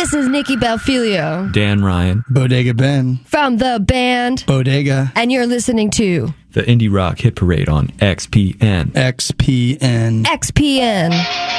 This is Nikki Belfilio Dan Ryan, Bodega Ben, from the band Bodega, and you're listening to the Indie Rock Hit Parade on XPN. XPN. XPN.